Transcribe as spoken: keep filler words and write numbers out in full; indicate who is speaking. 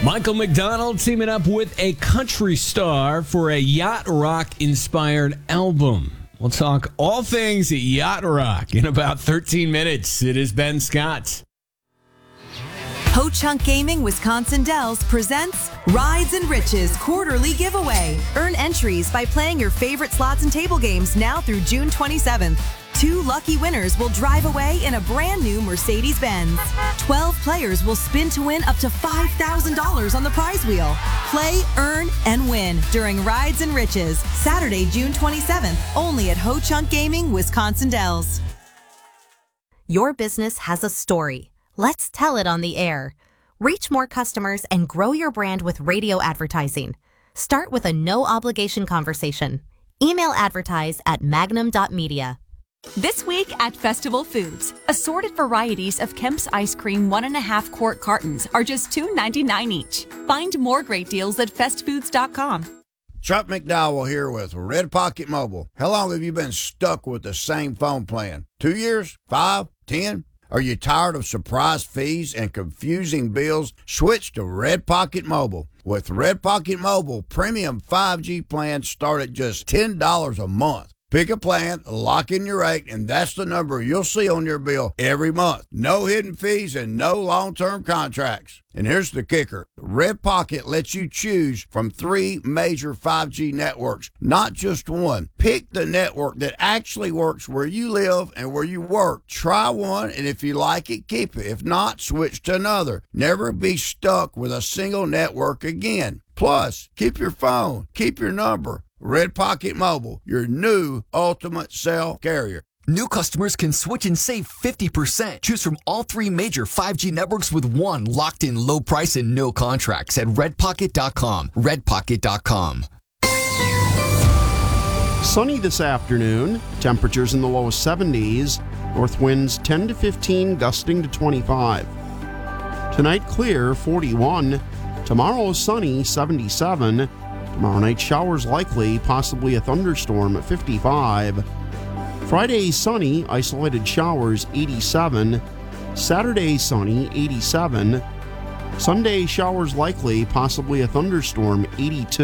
Speaker 1: Michael McDonald teaming up with a country star for a yacht rock-inspired album. We'll talk all things yacht rock in about thirteen minutes. It is Ben Scott.
Speaker 2: Ho Chunk Gaming Wisconsin Dells presents Rides and Riches quarterly giveaway. Earn entries by playing your favorite slots and table games now through June twenty-seventh. Two lucky winners will drive away in a brand new Mercedes-Benz. twelve players will spin to win up to five thousand dollars on the prize wheel. Play, earn, and win during Rides and Riches, Saturday, June twenty-seventh, only at Ho Chunk Gaming Wisconsin Dells.
Speaker 3: Your business has a story. Let's tell it on the air. Reach more customers and grow your brand with radio advertising. Start with a no-obligation conversation. Email advertise at magnum dot media.
Speaker 4: This week at Festival Foods, assorted varieties of Kemp's ice cream one and a half quart cartons are just two ninety-nine each. Find more great deals at fest foods dot com.
Speaker 5: Chuck McDowell here with Red Pocket Mobile. How long have you been stuck with the same phone plan? Two years? Five? Ten? Are you tired of surprise fees and confusing bills? Switch to Red Pocket Mobile. With Red Pocket Mobile, premium five G plans start at just ten dollars a month. Pick a plan, lock in your rate, and that's the number you'll see on your bill every month. No hidden fees and no long-term contracts. And here's the kicker. Red Pocket lets you choose from three major five G networks, not just one. Pick the network that actually works where you live and where you work. Try one, and if you like it, keep it. If not, switch to another. Never be stuck with a single network again. Plus, keep your phone, keep your number. Red Pocket Mobile, your new ultimate cell carrier.
Speaker 6: New customers can switch and save fifty percent. Choose from all three major five G networks with one locked-in low price and no contracts at red pocket dot com. red pocket dot com.
Speaker 7: Sunny this afternoon. Temperatures in the low seventies. North winds ten to fifteen, gusting to twenty-five. Tonight clear, forty-one. Tomorrow sunny, seventy-seven. Tomorrow night showers likely, possibly a thunderstorm at fifty-five. Friday sunny, isolated showers eighty-seven. Saturday sunny, eighty-seven. Sunday showers likely, possibly a thunderstorm eighty-two.